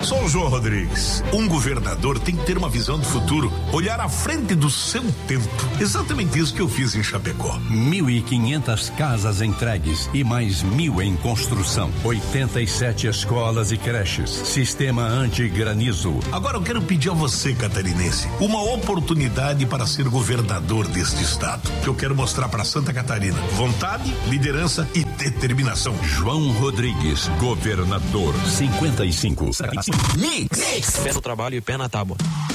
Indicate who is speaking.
Speaker 1: Sou o João Rodrigues. Um governador tem que ter uma visão do futuro, olhar à frente do seu tempo. Exatamente isso que eu fiz em Chapecó.
Speaker 2: 1.500 casas entregues e mais 1.000 em construção. 87 escolas e creches. Sistema anti-granizo.
Speaker 1: Agora eu quero pedir a você, catarinense, uma oportunidade para ser governador deste estado. Que eu quero mostrar para Santa Catarina: vontade, liderança e determinação.
Speaker 2: João Rodrigues, governador. 55.
Speaker 3: Mix. Pé no trabalho e pé na tábua.